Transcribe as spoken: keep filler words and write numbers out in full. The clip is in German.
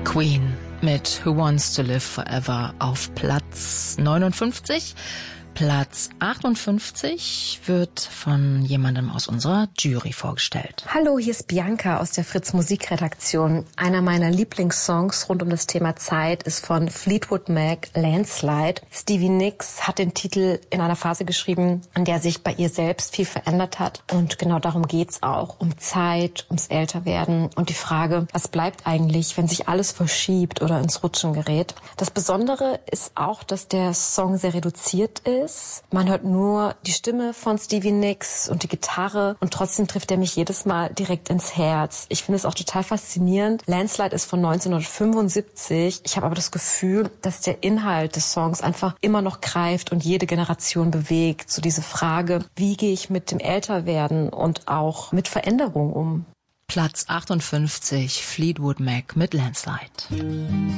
Queen mit Who Wants to Live Forever auf Platz neunundfünfzig. Platz achtundfünfzig wird von jemandem aus unserer Jury vorgestellt. Hallo, hier ist Bianca aus der Fritz Musikredaktion. Einer meiner Lieblingssongs rund um das Thema Zeit ist von Fleetwood Mac, Landslide. Stevie Nicks hat den Titel in einer Phase geschrieben, in der sich bei ihr selbst viel verändert hat. Und genau darum geht's auch. Um Zeit, ums Älterwerden und die Frage, was bleibt eigentlich, wenn sich alles verschiebt oder ins Rutschen gerät. Das Besondere ist auch, dass der Song sehr reduziert ist. Man hört nur die Stimme von Stevie Nicks und die Gitarre und trotzdem trifft er mich jedes Mal direkt ins Herz. Ich finde es auch total faszinierend. Landslide ist von neunzehnhundertfünfundsiebzig. Ich habe aber das Gefühl, dass der Inhalt des Songs einfach immer noch greift und jede Generation bewegt. So diese Frage, wie gehe ich mit dem Älterwerden und auch mit Veränderung um? Platz achtundfünfzig, Fleetwood Mac mit Landslide.